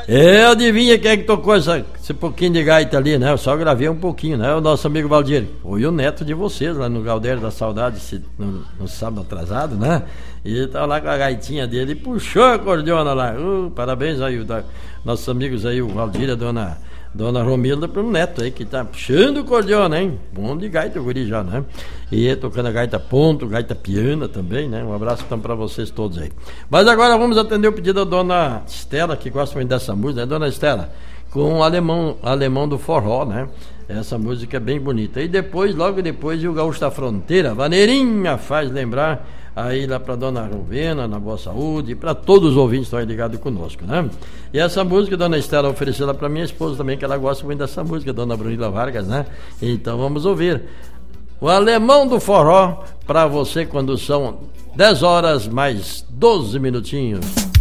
Adivinha quem é que tocou esse pouquinho de gaita ali, né? Eu só gravei um pouquinho, né? O nosso amigo Valdir. Foi o neto de vocês lá no Galdério da Saudade, no sábado atrasado, né? E ele tava lá com a gaitinha dele e puxou a cordiona lá. Parabéns aí, nossos amigos aí, o Valdir e a Dona Romilda pro neto aí, que tá puxando o cordiona, hein? Bom de gaita o guri já, né? E tocando a gaita ponto, gaita piana também, né? Um abraço então pra vocês todos aí. Mas agora vamos atender o pedido da Dona Estela, que gosta muito dessa música, né? Dona Estela, com o alemão do forró, né? Essa música é bem bonita. E depois, logo depois, o Gaúcho da Fronteira, Vaneirinha, faz lembrar aí lá pra Dona Rovena, na Boa Saúde, e pra todos os ouvintes que estão aí ligados conosco, né? E essa música, Dona Estela, ofereceu ela pra minha esposa também, que ela gosta muito dessa música, Dona Brunila Vargas, né? Então vamos ouvir o Alemão do Forró pra você quando são 10 horas mais 12 minutinhos.